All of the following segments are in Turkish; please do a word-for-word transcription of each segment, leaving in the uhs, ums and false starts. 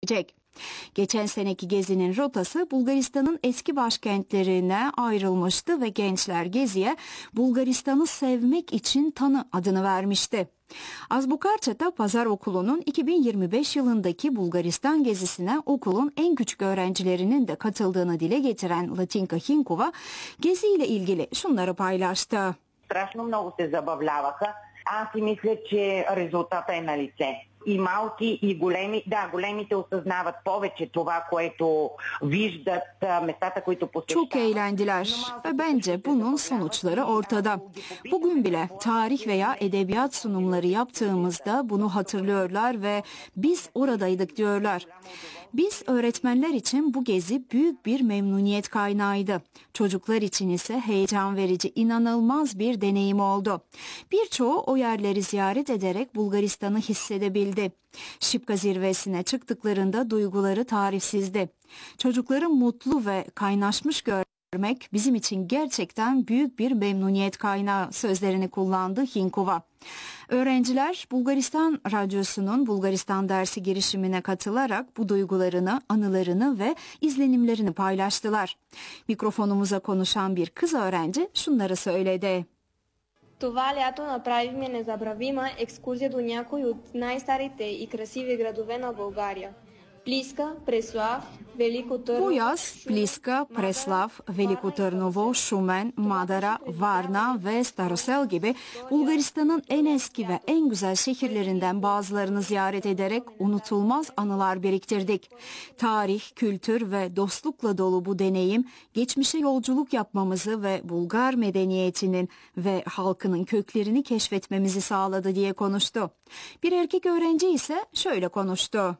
edilecek. Geçen seneki gezinin rotası Bulgaristan'ın eski başkentlerine ayrılmıştı ve gençler geziye Bulgaristan'ı sevmek için tanı adını vermişti. Azbukarça'da Pazar Okulu'nun iki bin yirmi beş yılındaki Bulgaristan gezisine okulun en küçük öğrencilerinin de katıldığını dile getiren Latinka Hinkova, geziyle ilgili şunları paylaştı. Страшно много се забавляваха. Аз си мисля, че резултата е на лице. И малки, и големи. Да, големите осъзнават повече това, което виждат, местата, които посещават. Çok eğlendiler ve bence bunun sonuçları ortada. Bugün bile tarih veya edebiyat sunumları yaptığımızda bunu hatırlıyorlar ve biz oradaydık diyorlar. Biz öğretmenler için bu gezi büyük bir memnuniyet kaynağıydı. Çocuklar için ise heyecan verici, inanılmaz bir deneyim oldu. Birçoğu o yerleri ziyaret ederek Bulgaristan'ı hissedebildi. Şipka zirvesine çıktıklarında duyguları tarifsizdi. Çocukları mutlu ve kaynaşmış görmek bizim için gerçekten büyük bir memnuniyet kaynağı sözlerini kullandı Hinkova. Öğrenciler Bulgaristan Radyosu'nun Bulgaristan dersi girişimine katılarak bu duygularını, anılarını ve izlenimlerini paylaştılar. Mikrofonumuza konuşan bir kız öğrenci şunları söyledi. Това лято направихме незабравима екскурзия до някои от най-старите и красиви градове на България. Pliska, Preslav, Veliko Târnovo. Bu yaz Pliska, Preslav, Veliko Târnovo, Şumen, Madara, Varna ve Starosel gibi Bulgaristan'ın en eski ve en güzel şehirlerinden bazılarını ziyaret ederek unutulmaz anılar biriktirdik. Tarih, kültür ve dostlukla dolu bu deneyim geçmişe yolculuk yapmamızı ve Bulgar medeniyetinin ve halkının köklerini keşfetmemizi sağladı diye konuştu. Bir erkek öğrenci ise şöyle konuştu.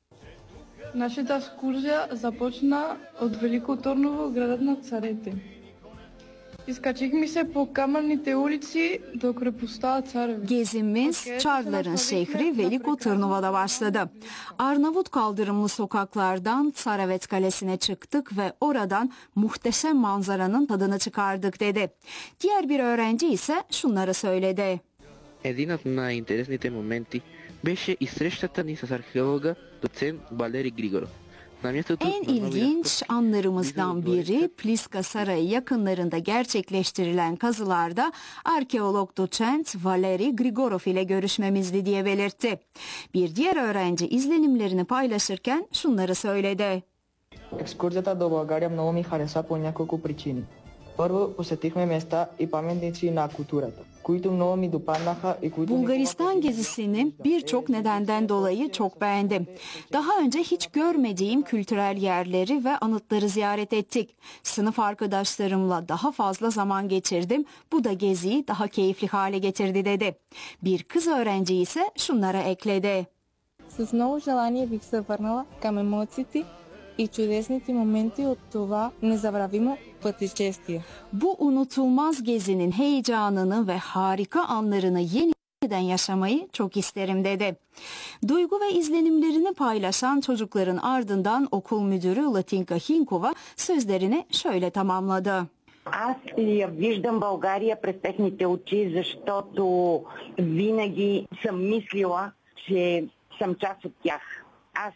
Нашата екскурзия започна от Велико Търново, градът на царете. İzkaçıkmi se po каменните улици до крепостта Цареви. Gezimiz Çarların şehri Veliko Tırnova'da başladı. Arnavut kaldırımlı sokaklardan Tsaravet Kalesi'ne çıktık ve oradan muhteşem manzaranın tadını çıkardık dedi. Diğer bir öğrenci ise şunları söyledi. Един от най-интересните моменти беше и срещата ни с археолога доцент Валери Григоров. En ilginç anlarımızdan biri Pliska Sarayı yakınlarında gerçekleştirilen kazılarda arkeolog doçent Valeri Grigorov ile görüşmemizdi diye belirtti. Bir diğer öğrenci izlenimlerini paylaşırken şunları söyledi. Екскурзията до България много ми хареса по няколко причини. Първо, посетихме места и паметници на културата, които много ми допаднаха и които... Bulgaristan gezisini birçok nedenden dolayı çok beğendim. Daha önce hiç görmediğim kültürel yerleri ve anıtları ziyaret ettik. Sınıf arkadaşlarımla daha fazla zaman geçirdim. Bu da geziyi daha keyifli hale getirdi dedi. Bir kız öğrenci ise şunlara ekledi. С много желание бих се върнала към емоциите и чудесните моменти от това незабравимо пътешествие. Bu unutulmaz gezinin heyecanını ve harika anlarını yeniden yaşamayı çok isterim dedi. Duygu ve izlenimlerini paylaşan çocukların ardından okul müdürü Latinka Hinkova sözlerini şöyle tamamladı. Аз я виждам България през техните очи, защото винаги съм мислила, че съм част от тях. Аз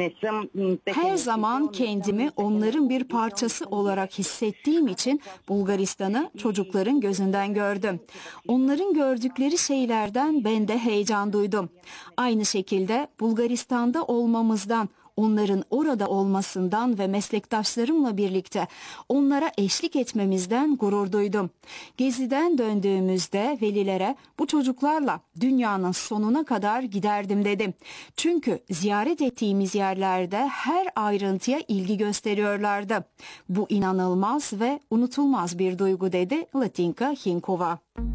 Her zaman kendimi onların bir parçası olarak hissettiğim için Bulgaristan'ı çocukların gözünden gördüm. Onların gördükleri şeylerden ben de heyecan duydum. Aynı şekilde Bulgaristan'da olmamızdan, onların orada olmasından ve meslektaşlarımla birlikte onlara eşlik etmemizden gurur duydum. Geziden döndüğümüzde velilere bu çocuklarla dünyanın sonuna kadar giderdim dedim. Çünkü ziyaret ettiğimiz yerlerde her ayrıntıya ilgi gösteriyorlardı. Bu inanılmaz ve unutulmaz bir duygu dedi Latinka Hinkova.